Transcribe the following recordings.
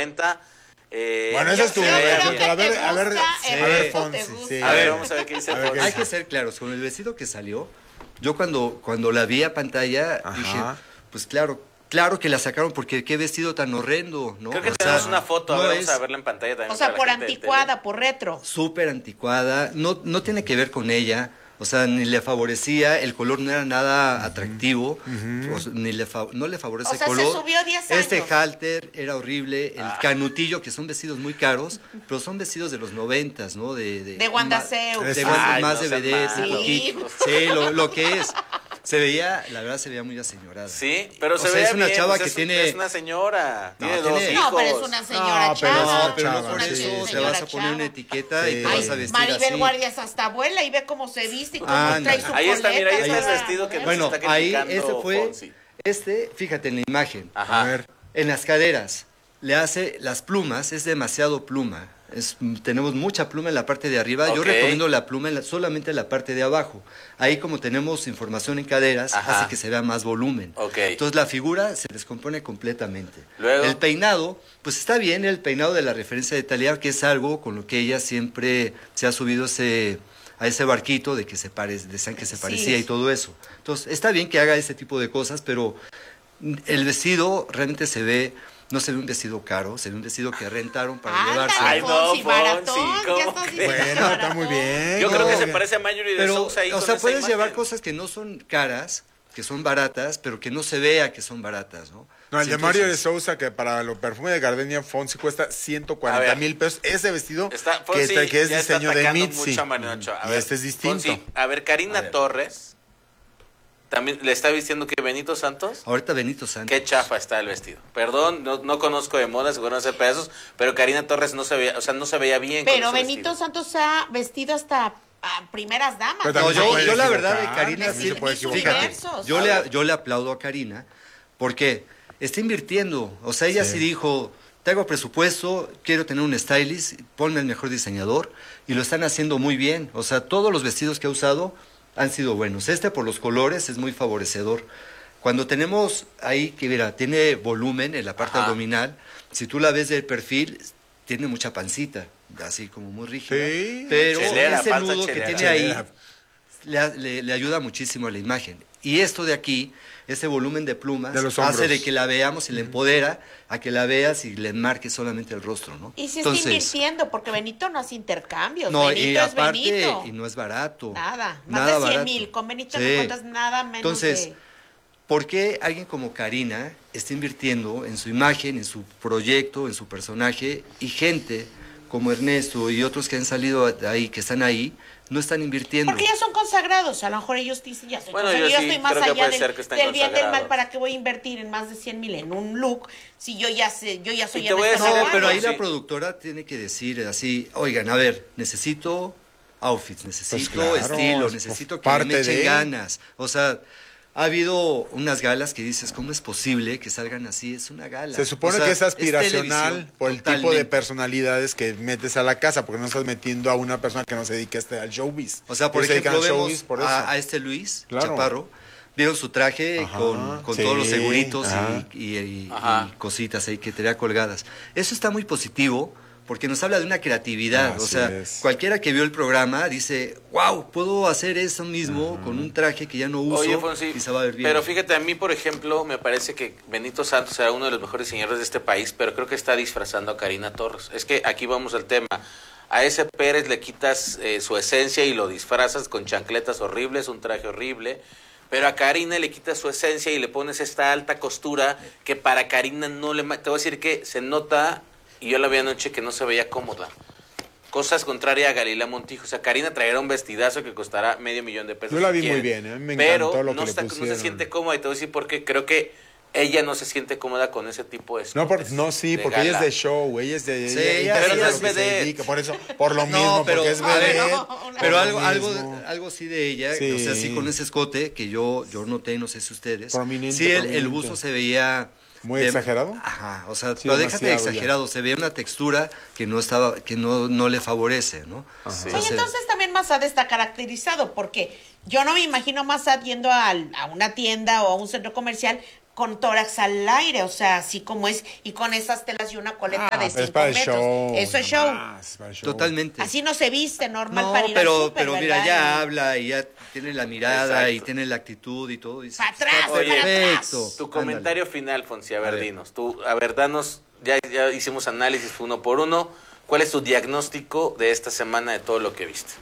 90. Bueno, eso estuvo. A ver, Fonsi. Sí. A ver, vamos a ver qué dice Fonsi. Hay que ser claros, con el vestido que salió, yo cuando la vi a pantalla dije, pues claro que la sacaron porque qué vestido tan horrendo, ¿no? Creo que tenemos una foto, vamos a verla en pantalla también. O sea, por anticuada, por retro. Súper anticuada, no tiene que ver con ella, o sea, ni le favorecía, el color no era nada atractivo, o sea, no le favorece el color. Se subió 10 años. Este halter era horrible, el canutillo, que son vestidos muy caros, pero son vestidos de los 90s, ¿no? De Wanda Zeus. De más de vedettes. Sí, lo que es. La verdad se veía muy aseñorada. Sí, pero se veía es una bien, chava pues que tiene... Es una señora, No, tiene 2 hijos. No, pero es una señora chava. Pero no por eso te vas a poner una etiqueta y te vas a vestir Maribel así. Guardias hasta abuela y ve cómo se viste y cómo trae su ahí está, mira, ahí está el coleta. vestido que Bueno, nos está ahí criticando Fonsi. fíjate en la imagen. Ajá. A ver. En las caderas, le hace las plumas, es demasiado pluma. Tenemos mucha pluma en la parte de arriba. Yo recomiendo la pluma solamente en la parte de abajo. Ahí como tenemos información en caderas, hace que se vea más volumen. Entonces la figura se descompone completamente. Luego, el peinado, pues está bien el peinado de la referencia de Thalía, que es algo con lo que ella siempre se ha subido a ese barquito de que decían que se parecía y todo eso. Entonces está bien que haga ese tipo de cosas, pero el vestido realmente no se ve un vestido caro, se ve un vestido que rentaron para llevarse. Ay, no, Fonsi, Bueno, está muy bien. Yo creo que se parece a Marjorie de Sousa ahí. O sea, puedes llevar cosas que no son caras, que son baratas, pero que no se vea que son baratas, ¿no? No, el de Mario de Sousa, que para los perfumes de Gardenia Fonsi cuesta 140,000 pesos. Ese vestido que es diseño de Mitzi. Y este es distinto. Fonsi, a ver, Karina Torres también le está vistiendo que Benito Santos. Ahorita Benito Santos. Qué chafa está el vestido. Perdón, no conozco de moda, seguro no sé pedazos, pero Karina Torres no se veía bien. Pero Benito Santos ha vestido hasta a primeras damas. No, yo la verdad de Karina sí, fíjate, yo le aplaudo a Karina porque está invirtiendo. O sea, ella sí dijo, te hago presupuesto, quiero tener un stylist, ponme el mejor diseñador, y lo están haciendo muy bien. O sea, todos los vestidos que ha usado han sido buenos. Por los colores es muy favorecedor. Cuando tenemos ahí, que mira, tiene volumen en la parte abdominal, si tú la ves del perfil, tiene mucha pancita, así como muy rígida. Sí. Pero ese nudo que tiene ahí le ayuda muchísimo a la imagen. Y esto de aquí, ese volumen de plumas, hace de que la veamos y le empodera a que la veas y le marques solamente el rostro, ¿no? Y si está invirtiendo, porque Benito no hace intercambios. No, Benito y aparte, es Benito. Y no es barato. Más de 100,000. Con Benito no encuentras nada menos. Entonces, ¿por qué alguien como Karina está invirtiendo en su imagen, en su proyecto, en su personaje, y gente como Ernesto y otros que han salido ahí, que están ahí, no están invirtiendo? Porque ya son consagrados, a lo mejor ellos dicen, ya soy consagrado, yo estoy más allá del bien del mal, consagrados. ¿para qué voy a invertir en más de 100,000 en un look si yo ya soy No, pero ahí la productora tiene que decir así, oigan, a ver, necesito outfits, necesito estilo, necesito que me echen ganas. O sea, ha habido unas galas que dices, ¿cómo es posible que salgan así? Es una gala. Se supone que es aspiracional por el tipo de personalidades que metes a la casa, porque no estás metiendo a una persona que no se dedique al showbiz. O sea, por ejemplo, vemos a este Luis Chaparro, vieron su traje con todos los seguritos y cositas ahí que tenía colgadas. Eso está muy positivo, porque nos habla de una creatividad. O sea, cualquiera que vio el programa dice, wow, puedo hacer eso mismo con un traje que ya no uso. Oye, Fonsi, y se va a ver bien. Pero fíjate, a mí, por ejemplo, me parece que Benito Santos era uno de los mejores diseñadores de este país, pero creo que está disfrazando a Karina Torres. Es que aquí vamos al tema. A ese Pérez le quitas su esencia y lo disfrazas con chancletas horribles, un traje horrible. Pero a Karina le quitas su esencia y le pones esta alta costura que para Karina no le... Te voy a decir que se nota... Y yo la vi anoche que no se veía cómoda. Cosas contrarias a Galilea Montijo. O sea, Karina traerá un vestidazo que costará $500,000. Yo la vi muy bien, me encantó lo que le pusieron. Pero no se siente cómoda. Y te voy a decir por qué. Creo que ella no se siente cómoda con ese tipo de porque gala. Ella es de show, ella es de... pero no es vedette. Por eso, por lo mismo, porque es vedette. Pero algo sí de ella, o sea, sí con ese escote, que yo noté, no sé si ustedes. Sí, el buzo se veía... ¿Muy exagerado? Ajá, o sea, pero déjate de exagerado, se ve una textura que no le favorece, ¿no? Sí. Oye, entonces también Massad está caracterizado, porque yo no me imagino Massad yendo a una tienda o a un centro comercial con tórax al aire, o sea, así como es, y con esas telas y una coleta de 5 metros. Eso es show. Totalmente. Así no se viste normal para ir al súper, pero mira, ¿verdad? ya habla y ya tiene la mirada y tiene la actitud y todo. Para atrás, perfecto. Tu comentario final, Fonsi, a ver, dinos. Danos, ya hicimos análisis uno por uno. ¿Cuál es tu diagnóstico de esta semana de todo lo que viste?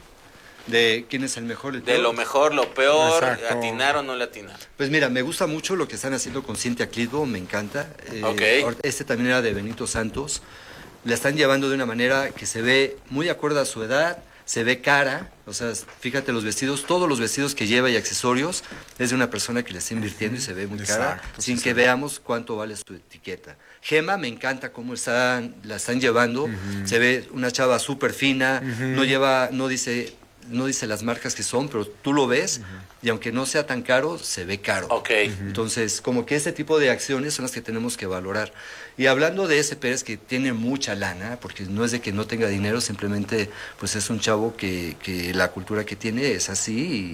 ¿De quién es el mejor? El peor? De lo mejor, lo peor, atinar o no le atinar. Pues mira, me gusta mucho lo que están haciendo con Cintia Clitbo, me encanta. Okay. Este también era de Benito Santos. La están llevando de una manera que se ve muy acorde a su edad, se ve cara, o sea, fíjate los vestidos, todos los vestidos que lleva y accesorios es de una persona que le está invirtiendo y se ve muy cara, sin que veamos cuánto vale su etiqueta. Gema, me encanta cómo la están llevando, se ve una chava súper fina, no dice las marcas que son, pero tú lo ves y aunque no sea tan caro, se ve caro. Entonces, como que ese tipo de acciones son las que tenemos que valorar. Y hablando de ese Pérez que tiene mucha lana, porque no es de que no tenga dinero, simplemente pues es un chavo que la cultura que tiene es así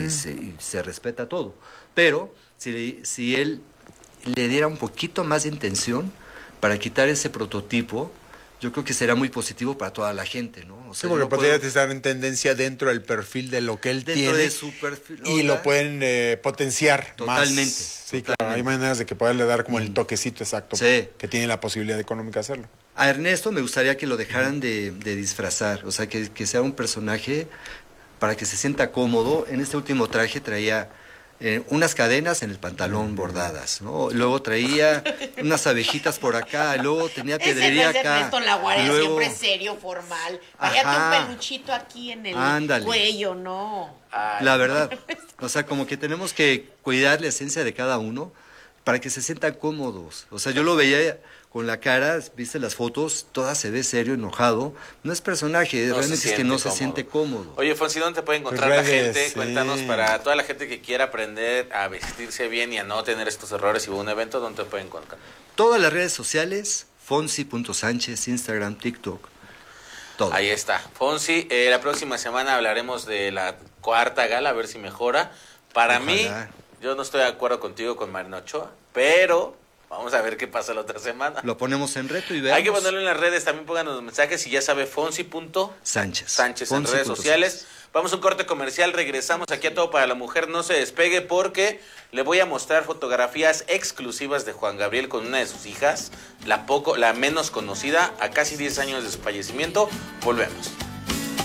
y se respeta todo. Pero si él le diera un poquito más de intención para quitar ese prototipo, yo creo que será muy positivo para toda la gente, ¿no? O sea, sí, porque podría estar en tendencia dentro del perfil de lo que él tiene. De su perfil. Y lo pueden potenciar totalmente. Más. Sí, claro, hay maneras de que poderle dar como el toquecito exacto que tiene la posibilidad económica de hacerlo. A Ernesto me gustaría que lo dejaran de disfrazar, o sea, que sea un personaje para que se sienta cómodo. En este último traje traía unas cadenas en el pantalón bordadas, ¿no? Luego traía unas abejitas por acá, luego tenía pedrería acá. Ernesto Laguardia, luego siempre serio, formal. Fíjate un peluchito aquí en el cuello, ¿no? La verdad, o sea, como que tenemos que cuidar la esencia de cada uno para que se sientan cómodos. O sea, yo lo veía con la cara, viste las fotos, toda se ve serio, enojado. No es personaje, realmente es que no se siente cómodo. Oye, Fonsi, ¿dónde te puede encontrar la gente? Cuéntanos, para toda la gente que quiera aprender a vestirse bien y a no tener estos errores y un evento, ¿dónde te puede encontrar? Todas las redes sociales, Fonsi.Sánchez, Instagram, TikTok, todo. Ahí está. Fonsi, la próxima semana hablaremos de la cuarta gala, a ver si mejora. Para mí, yo no estoy de acuerdo contigo con Marina Ochoa, pero vamos a ver qué pasa la otra semana. Lo ponemos en reto y veamos. Hay que ponerlo en las redes, también pónganos los mensajes y ya sabe, Fonsi.Sánchez en redes sociales. Vamos a un corte comercial, regresamos aquí a Todo para la Mujer, no se despegue porque le voy a mostrar fotografías exclusivas de Juan Gabriel con una de sus hijas, la menos conocida, a casi 10 años de su fallecimiento. Volvemos.